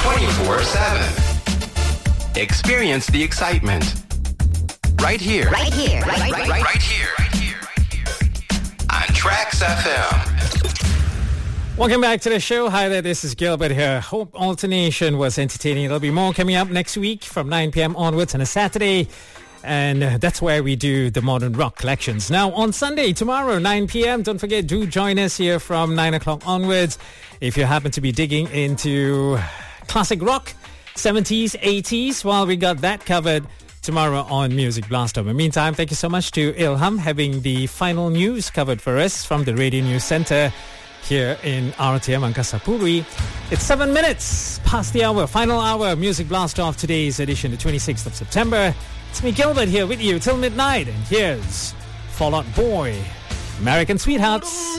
24/7. Experience the excitement. Right here. Right here. Right here. On Trax FM. Welcome back to the show. Hi there, this is Gilbert here. Hope Alternation was entertaining. There'll be more coming up next week from 9 p.m. onwards on a Saturday. And that's where we do the modern rock collections. Now, on Sunday, tomorrow, 9 p.m., don't forget, do join us here from 9 o'clock onwards. If you happen to be digging into classic rock, 70s, 80s, well, we got that covered tomorrow on Music Blaster. In the meantime, thank you so much to Ilham having the final news covered for us from the Radio News Center here in RTM Angkasa Puri. It's 7 minutes past the hour, final hour, Music Blaster of today's edition, the 26th of September. It's me, Gilbert, here with you till midnight. And here's Fall Out Boy, American Sweethearts.